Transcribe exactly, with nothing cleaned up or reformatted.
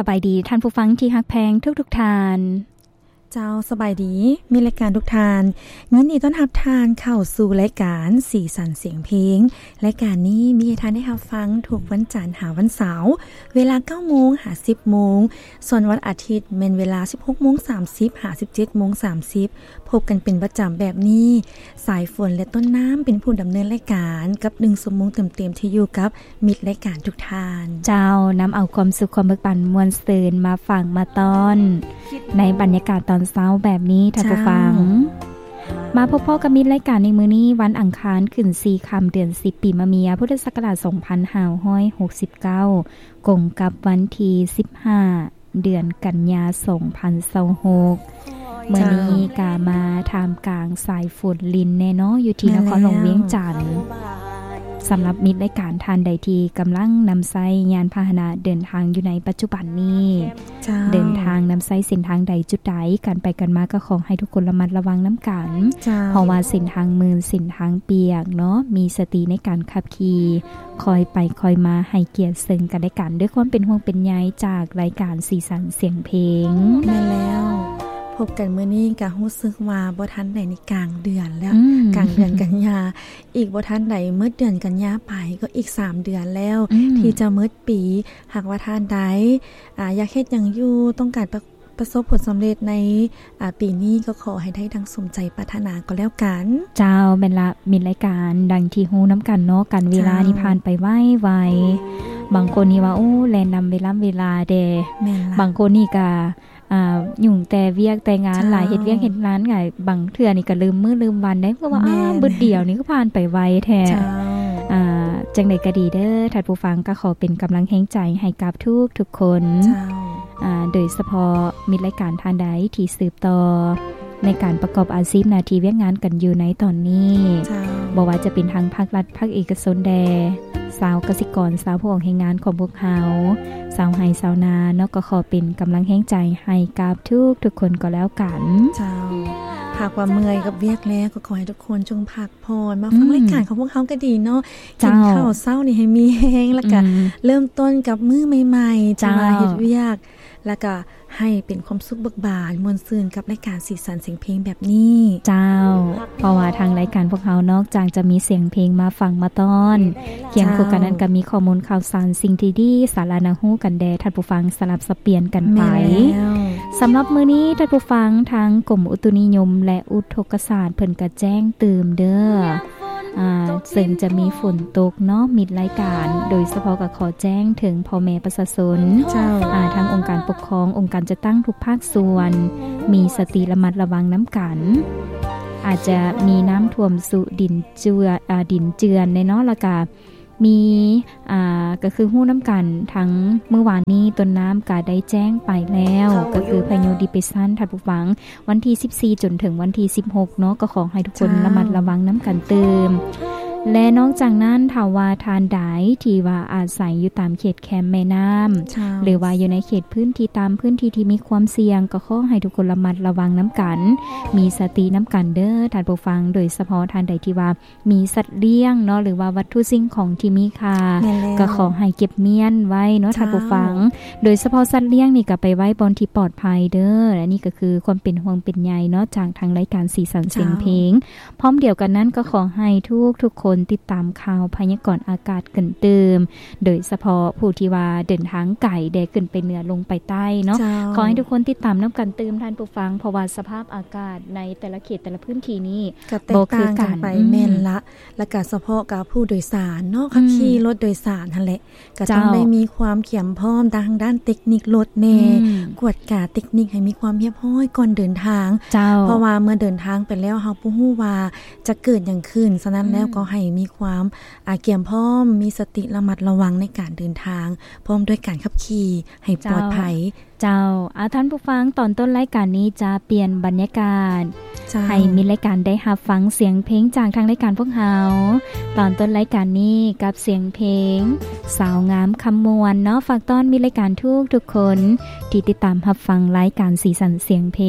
บายดีท่านผู้ฟังที่ฮักแพงทุกๆท่านเจ้าสบายดีมีรายการทุกทานยินดีต้อนรับทานเข้าสู่รายการสีสันเสียงเพลงรายการนี้มีให้ทานได้รับฟังทุกวันจันทร์หาวันเสาร์เวลา เก้าโมง หา สิบโมงส่วนวันอาทิตย์เป็นเวลา สิบหกโมงสามสิบ หา สิบเจ็ดโมงสามสิบพบกันเป็นประจำแบบนี้สายฝนและต้นน้ำเป็นผู้ดำเนินรายการกับหนึ่งชั่วโมงเต็มๆที่อยู่กับมิตรรายการทุกทานเจ้านำเอาความสุขความเบิกบานมวลซื่นมาฟังมาตอนในบรรยากาศตอนเช้าแบบนี้ท่านผู้ฟังมาพบพ่อกับมิตรรายการในมื้อนี้วันอังคารขึ้นสี่ค่ำเดือนสิบปีมะเมียพุทธศักราชสองพันห้าร้อยหกสิบเก้ากงกับวันที่สิบห้าเดือนกันยายนสองพันยี่สิบหกเมื่อนี้กามาทามกลางสายฝนลินแน่เนาะอยู่ที่นครหลวงเวียงจันทน์สำหรับมิตรรายการทานใดที่กำลังนำไส้ยานพาหนะเดินทางอยู่ในปัจจุบันนี้เดินทางนำไส้เส้นทางใดจุดใดกันไปกันมาก็ขอให้ทุกคนระมัดระวังน้ำกันเพราะว่าเส้นทางมือเส้นทางเปียกเนาะมีสติในการขับขี่คอยไปคอยมาให้เกียรติซึ่งกันและกันด้วยความเป็นห่วงเป็นใยจากรายการสีสันเสียงเพลงนั่นแล้วพบกันมื้อนี้ก็รู้สึกว่าบ่ทันได้ในกลางเดือนแล้วกลางเดือนกันยาอีกบ่ทันได้มื้อเดือนกันยาไปก็อีกสามเดือนแล้วที่จะมื้อปีหากว่าท่านใดอ่าอยากเฮ็ดหยังอยู่ต้องการประประสบผลสำเร็จในอ่าปีนี้ก็ขอให้ได้ดังสมใจปรารถนาก็แล้วกันเจ้าแม่นละมีรายการดังที่ฮู้นำกันเนาะกันเวลานี่ผ่านไปไวๆบางคนนี่ว่าโอ้แลนนำเวลาเวลาเด้บางคนนี่ก็อ่ายุ่งแต่เวียกแต่งานหลายเฮ็ดเวียกเฮ็ดงานไงบางเทื่อนี่ก็ลืมมื้อลืมวันได้เพราะว่าอ้าบึดเดียวนี่ก็ผ่านไปไวแท้อ่าจังได๋ก็ดีเด้อท่านผู้ฟังก็ขอเป็นกำลังแรงใจให้กับทุกทุกคนอ่าโดยเฉพาะมิตรรายการท่านใดที่สืบต่อในการประกอบอาชีพหน้าที่เวียกงานกันอยู่ในตอนนี้บ่ว่าจะเป็นทางภาครัฐภาคเอกชนแดสาวเกษตรกรสาวผู้ออกแรงงานของพวกเฮาสาวไร่สาวนาเนาะก็ขอเป็นกำลังแรงใจให้กับทุกทุกคนก็แล้วกันเจ้าหากว่าเมื่อยกับเวียกแล้วก็ขอให้ทุกคนจงพักผ่อนมาฟังรายการของพวกเฮาก็ดีเนาะกินข้าวเช้านี่ให้มีแรงแล้วก็เริ่มต้นกับมื้อใหม่ๆจะเฮ็ดเวียกแล้วก็ให้เป็นความสุขเบิกบานมวลซื่นกับรายการสีสันเสียงเพลงแบบนี้เจ้าเพราะว่าทางรายการพวกเรานอกจากจะมีเสียงเพลงมาฟังมาต้อนเคียงคู่กันนั้นก็มีข้อมูลข่าวสารสิ่งที่ดีสาระน่าฮู้กันแด่ท่านผู้ฟังสลับสับเปลี่ยนกันไปสำหรับมื้อนี้ท่านผู้ฟังทางกรมอุตุนิยมและอุทกศาสตร์เพิ่นก็แจ้งเตือนเด้ออ่าซึ่งจะมีฝนตกเนาะมิดรายการโดยเฉพาะก็ขอแจ้งถึงพ่อแม่ประชาชนอ่าทางองค์การปกครององค์การจะตั้งทุกภาคส่วนมีสติระมัดระวังน้ำกันอาจจะมีน้ำท่วมสุดินเจืออ่าดินเจือนในเนาะแล้วก็มีอ่าก็คือฮู้น้ำกันทั้งเมื่อวานนี้ต้นน้ำก็ได้แจ้งไปแล้วก็คือพายุดิเปชันท่านผู้ฟังวันที่สิบสี่จนถึงวันที่สิบหกเนาะก็ขอให้ทุกคนระมัดระวังน้ำกันเติมและนอกจากนั้นถ้าว่าทานใดที่ว่าอาศัยอยู่ตามเขตแคมแม่น้ำหรือว่าอยู่ในเขตพื้นที่ตามพื้นที่ที่มีความเสี่ยงก็ขอให้ทุกคนระมัดระวังน้ำกันมีสติน้ำกันเด้อท่านผู้ฟังโดยเฉพาะทานใดที่ว่ามีสัตว์เลี้ยงเนาะหรือว่าวัตถุสิ่งของที่มีค่าก็ขอให้เก็บเมียนไว้เนาะท่านผู้ฟังโดยเฉพาะสัตว์เลี้ยงนี่ก็ไปไว้บนที่ปลอดภัยเด้อและนี่ก็คือความเป็นห่วงเป็นใยเนาะจากทางรายการสีสันเสียงเพลงพร้อมเดียวกันนั้นก็ขอให้ทุกทุกคนติดตามข่าวพยากรณ์อากาศกันเติมโดยเฉพาะผู้ที่ว่าเดินทางไกลได้ขึ้นไปเหนือลงไปใต้เนาะขอให้ทุกคนติดตามนำกันเติมท่านผู้ฟังเพราะว่าสภาพอากาศในแต่ละเขตแต่ละพื้นที่นี้ก็แตกต่างกันไปแม่นละและก็เฉพาะกับผู้โดยสารเนาะขับขี่รถโดยสารนั่นแหละก็ต้องได้มีความเขี่ยมพร้อมทางด้านเทคนิครถแน่กวดกาเทคนิคให้มีความเรียบร้อยก่อนเดินทางเพราะว่าเมื่อเดินทางไปแล้วเฮาบ่ฮู้ว่าจะเกิดหยังขึ้นฉะนั้นแล้วก็ให้มีความอาเกียมพร้อมมีสติระมัดระวังในการเดินทางพร้อมด้วยการขับขี่ให้ปลอดภัยเจ้าอาท่านผู้ฟังตอนต้นรายการนี้จะเปลี่ยนบรรยากาศให้มีรายการได้รับฟังเสียงเพลงจากทางรายการพวกเฮาตอนต้นรายการนี้กับเสียงเพลงสาวงามคำมวลเนาะฝากต้อนมีรายการทุกทุกคนที่ติดตามรับฟังรายการสีสันเสียงเพล